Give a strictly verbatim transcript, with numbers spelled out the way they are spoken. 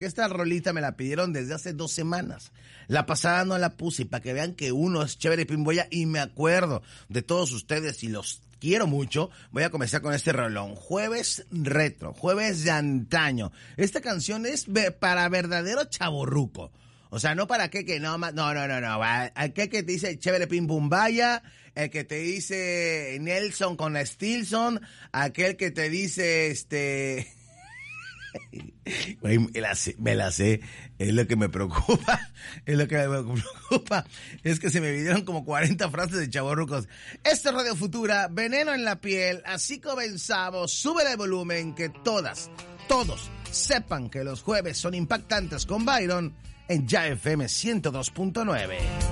Esta rolita me la pidieron desde hace dos semanas. La pasada no la puse y para que vean que uno es chévere Pimboya y me acuerdo de todos ustedes y los quiero mucho, voy a comenzar con este rolón. Jueves retro, jueves de antaño. Esta canción es para verdadero chavorruco. O sea, no para qué que no, no, no, no, no. Aquel que te dice chévere pim pum vaya, el que te dice Nelson con la Stilson, aquel que te dice este... Güey, me la sé, me la sé, es lo que me preocupa, es lo que me preocupa, es que se me vinieron como cuarenta frases de chavorrucos. Esto es Radio Futura, veneno en la piel, así comenzamos, sube el volumen, que todas, todos sepan que los jueves son impactantes con Byron en Ya F M ciento dos punto nueve.